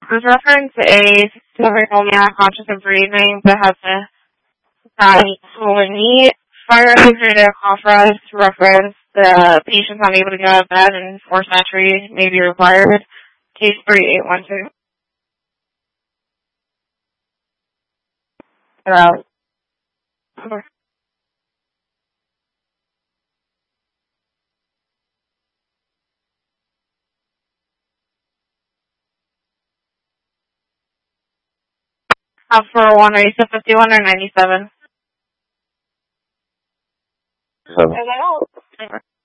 This reference a 7-year-old man conscious of breathing but has a swollen knee. Fire hydrant cough rest reference the patient's unable to get out of bed and forced entry may be required. Case 3812. Hello. For 197 or 97. Hello.